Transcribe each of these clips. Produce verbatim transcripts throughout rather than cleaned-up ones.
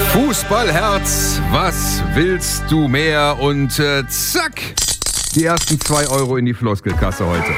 Fußballherz, was willst du mehr? Und äh, zack, die ersten zwei Euro in die Floskelkasse heute.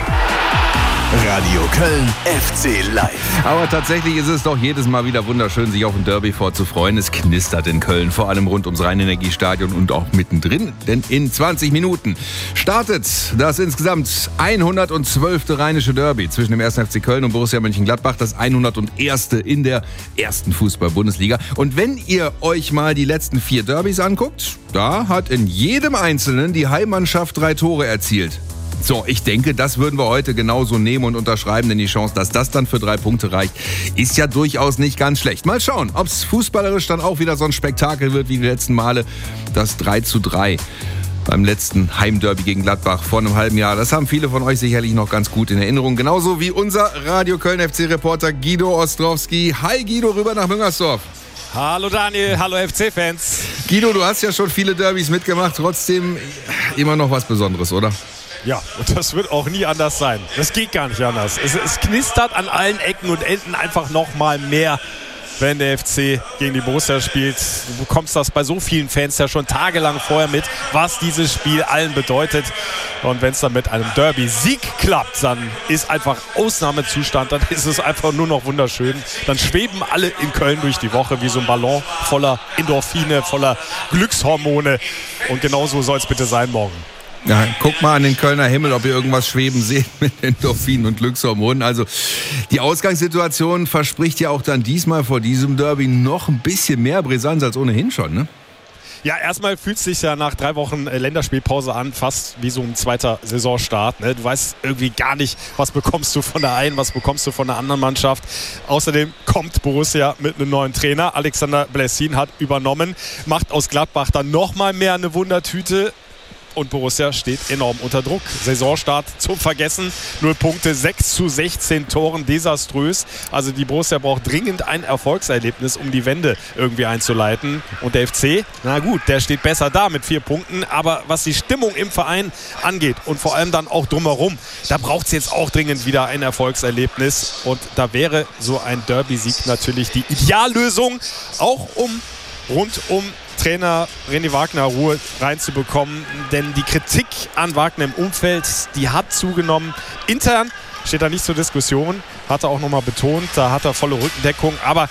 Radio Köln F C Live. Aber tatsächlich ist es doch jedes Mal wieder wunderschön, sich auf ein Derby vorzufreuen. Es knistert in Köln, vor allem rund ums Rhein-Energiestadion und auch mittendrin. Denn in zwanzig Minuten startet das insgesamt hundertzwölfte Rheinische Derby zwischen dem ersten F C Köln und Borussia Mönchengladbach. Das hunderterste in der ersten Fußball-Bundesliga. Und wenn ihr euch mal die letzten vier Derbys anguckt, da hat in jedem Einzelnen die Heimmannschaft drei Tore erzielt. So, ich denke, das würden wir heute genauso nehmen und unterschreiben, denn die Chance, dass das dann für drei Punkte reicht, ist ja durchaus nicht ganz schlecht. Mal schauen, ob es fußballerisch dann auch wieder so ein Spektakel wird wie die letzten Male. Das drei zu drei beim letzten Heimderby gegen Gladbach vor einem halben Jahr. Das haben viele von euch sicherlich noch ganz gut in Erinnerung. Genauso wie unser Radio Köln F C-Reporter Guido Ostrowski. Hi Guido, rüber nach Müngersdorf. Hallo Daniel, hallo F C-Fans. Guido, du hast ja schon viele Derbys mitgemacht, trotzdem immer noch was Besonderes, oder? Ja, und das wird auch nie anders sein. Das geht gar nicht anders. Es, es knistert an allen Ecken und Enden einfach noch mal mehr, wenn der F C gegen die Borussia spielt. Du bekommst das bei so vielen Fans ja schon tagelang vorher mit, was dieses Spiel allen bedeutet. Und wenn es dann mit einem Derby-Sieg klappt, dann ist einfach Ausnahmezustand. Dann ist es einfach nur noch wunderschön. Dann schweben alle in Köln durch die Woche wie so ein Ballon voller Endorphine, voller Glückshormone. Und genauso soll es bitte sein morgen. Ja, guck mal an den Kölner Himmel, ob ihr irgendwas schweben seht mit Endorphinen und Glückshormonen. Also die Ausgangssituation verspricht ja auch dann diesmal vor diesem Derby noch ein bisschen mehr Brisanz als ohnehin schon, ne? Ja, erstmal fühlt es sich ja nach drei Wochen Länderspielpause an, fast wie so ein zweiter Saisonstart. Ne? Du weißt irgendwie gar nicht, was bekommst du von der einen, was bekommst du von der anderen Mannschaft. Außerdem kommt Borussia mit einem neuen Trainer. Alexander Blessin hat übernommen, macht aus Gladbach dann nochmal mehr eine Wundertüte. Und Borussia steht enorm unter Druck. Saisonstart zum Vergessen. Null Punkte, sechs zu sechzehn Toren, desaströs. Also die Borussia braucht dringend ein Erfolgserlebnis, um die Wende irgendwie einzuleiten. Und der F C, na gut, der steht besser da mit vier Punkten. Aber was die Stimmung im Verein angeht und vor allem dann auch drumherum, da braucht es jetzt auch dringend wieder ein Erfolgserlebnis. Und da wäre so ein Derby-Sieg natürlich die Ideallösung, auch um rund um Trainer René Wagner Ruhe reinzubekommen, denn die Kritik an Wagner im Umfeld, die hat zugenommen. Intern steht da nicht zur Diskussion, hat er auch nochmal betont, da hat er volle Rückendeckung, aber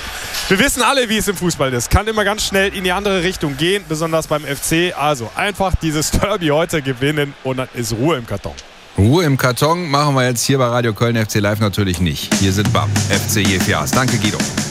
wir wissen alle, wie es im Fußball ist. Kann immer ganz schnell in die andere Richtung gehen, besonders beim F C. Also einfach dieses Derby heute gewinnen und dann ist Ruhe im Karton. Ruhe im Karton machen wir jetzt hier bei Radio Köln F C Live natürlich nicht. Hier sind B A M, F C Jefias. Danke Guido.